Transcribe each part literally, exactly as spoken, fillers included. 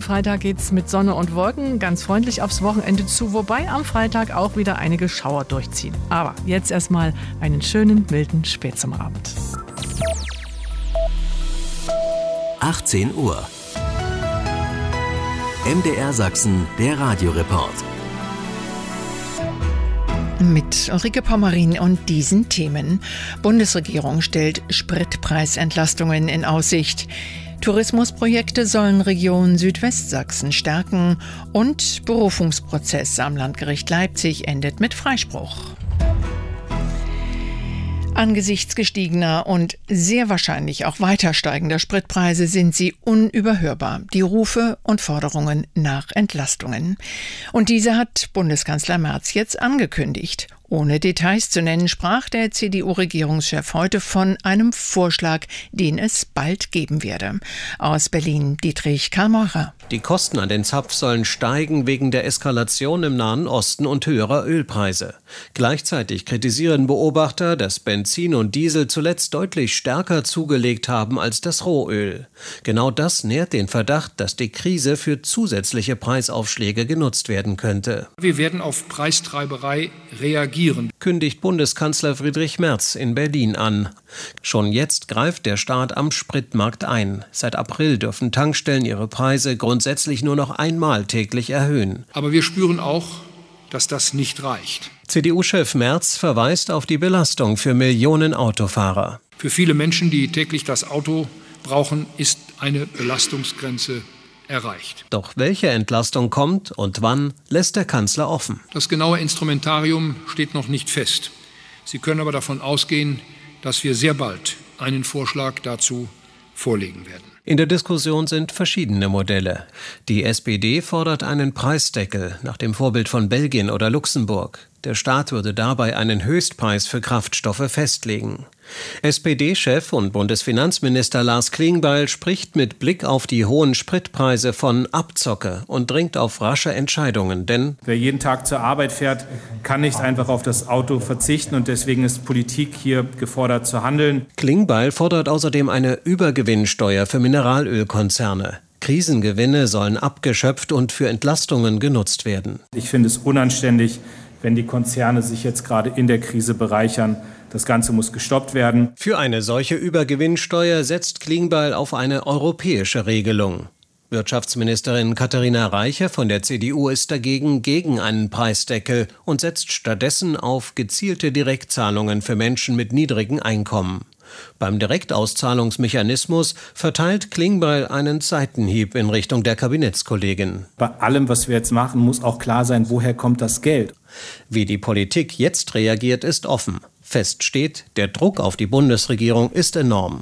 Freitag geht's mit Sonne und Wolken ganz freundlich aufs Wochenende zu, wobei am Freitag auch wieder einige Schauer durchziehen. Aber jetzt erstmal einen schönen, milden Spätsommerabend. achtzehn Uhr. M D R Sachsen, der Radioreport. Mit Ulrike Pommerin und diesen Themen. Bundesregierung stellt Spritpreisentlastungen in Aussicht. Tourismusprojekte sollen Region Südwestsachsen stärken und Berufungsprozess am Landgericht Leipzig endet mit Freispruch. Angesichts gestiegener und sehr wahrscheinlich auch weiter steigender Spritpreise sind sie unüberhörbar, die Rufe und Forderungen nach Entlastungen. Und diese hat Bundeskanzler Merz jetzt angekündigt. Ohne Details zu nennen, sprach der C D U-Regierungschef heute von einem Vorschlag, den es bald geben werde. Aus Berlin Dietrich Karl-Meurer. Die Kosten an den Zapf sollen steigen wegen der Eskalation im Nahen Osten und höherer Ölpreise. Gleichzeitig kritisieren Beobachter, dass Benzin und Diesel zuletzt deutlich stärker zugelegt haben als das Rohöl. Genau das nährt den Verdacht, dass die Krise für zusätzliche Preisaufschläge genutzt werden könnte. Wir werden auf Preistreiberei reagieren, kündigt Bundeskanzler Friedrich Merz in Berlin an. Schon jetzt greift der Staat am Spritmarkt ein. Seit April dürfen Tankstellen ihre Preise grundsätzlich nur noch einmal täglich erhöhen. Aber wir spüren auch, dass das nicht reicht. C D U-Chef Merz verweist auf die Belastung für Millionen Autofahrer. Für viele Menschen, die täglich das Auto brauchen, ist eine Belastungsgrenze erreicht. Doch welche Entlastung kommt und wann, lässt der Kanzler offen. Das genaue Instrumentarium steht noch nicht fest. Sie können aber davon ausgehen, dass wir sehr bald einen Vorschlag dazu vorlegen werden. In der Diskussion sind verschiedene Modelle. Die S P D fordert einen Preisdeckel nach dem Vorbild von Belgien oder Luxemburg. Der Staat würde dabei einen Höchstpreis für Kraftstoffe festlegen. S P D-Chef und Bundesfinanzminister Lars Klingbeil spricht mit Blick auf die hohen Spritpreise von Abzocke und dringt auf rasche Entscheidungen, denn wer jeden Tag zur Arbeit fährt, kann nicht einfach auf das Auto verzichten und deswegen ist Politik hier gefordert zu handeln. Klingbeil fordert außerdem eine Übergewinnsteuer für Mineralölkonzerne. Krisengewinne sollen abgeschöpft und für Entlastungen genutzt werden. Ich finde es unanständig, wenn die Konzerne sich jetzt gerade in der Krise bereichern. Das Ganze muss gestoppt werden. Für eine solche Übergewinnsteuer setzt Klingbeil auf eine europäische Regelung. Wirtschaftsministerin Katharina Reiche von der C D U ist dagegen gegen einen Preisdeckel und setzt stattdessen auf gezielte Direktzahlungen für Menschen mit niedrigen Einkommen. Beim Direktauszahlungsmechanismus verteilt Klingbeil einen Seitenhieb in Richtung der Kabinettskollegin. Bei allem, was wir jetzt machen, muss auch klar sein, woher kommt das Geld. Wie die Politik jetzt reagiert, ist offen. Fest steht, der Druck auf die Bundesregierung ist enorm.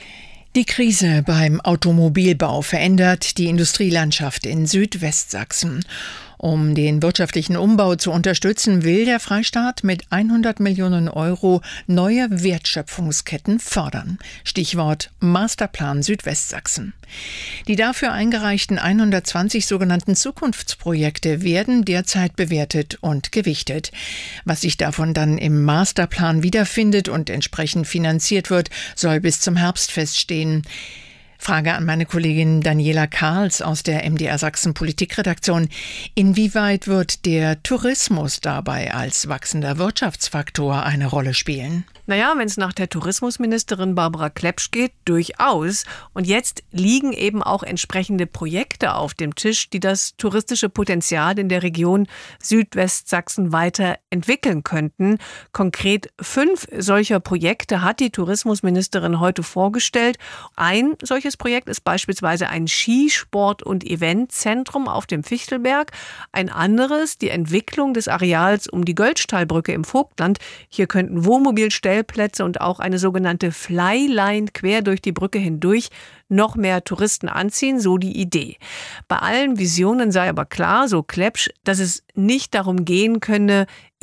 Die Krise beim Automobilbau verändert die Industrielandschaft in Südwestsachsen. Um den wirtschaftlichen Umbau zu unterstützen, will der Freistaat mit hundert Millionen Euro neue Wertschöpfungsketten fördern. Stichwort Masterplan Südwestsachsen. Die dafür eingereichten hundertzwanzig sogenannten Zukunftsprojekte werden derzeit bewertet und gewichtet. Was sich davon dann im Masterplan wiederfindet und entsprechend finanziert wird, soll bis zum Herbst feststehen. Frage an meine Kollegin Daniela Karls aus der M D R Sachsen Politikredaktion. Inwieweit wird der Tourismus dabei als wachsender Wirtschaftsfaktor eine Rolle spielen? Naja, wenn es nach der Tourismusministerin Barbara Klepsch geht, durchaus. Und jetzt liegen eben auch entsprechende Projekte auf dem Tisch, die das touristische Potenzial in der Region Südwestsachsen weiter entwickeln könnten. Konkret fünf solcher Projekte hat die Tourismusministerin heute vorgestellt. Ein solches Projekt ist beispielsweise ein Skisport- und Eventzentrum auf dem Fichtelberg. Ein anderes, die Entwicklung des Areals um die Göldstallbrücke im Vogtland. Hier könnten Wohnmobilstellplätze und auch eine sogenannte Flyline quer durch die Brücke hindurch noch mehr Touristen anziehen, so die Idee. Bei allen Visionen sei aber klar, so Klepsch, dass es nicht darum gehen könne,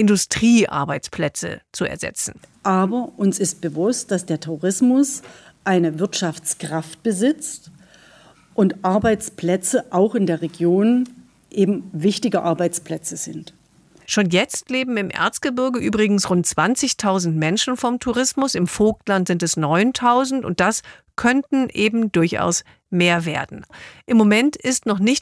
Industriearbeitsplätze zu ersetzen. Aber uns ist bewusst, dass der Tourismus eine Wirtschaftskraft besitzt und Arbeitsplätze auch in der Region eben wichtige Arbeitsplätze sind. Schon jetzt leben im Erzgebirge übrigens rund zwanzigtausend Menschen vom Tourismus. Im Vogtland sind es neuntausend und das könnten eben durchaus mehr werden. Im Moment ist noch nicht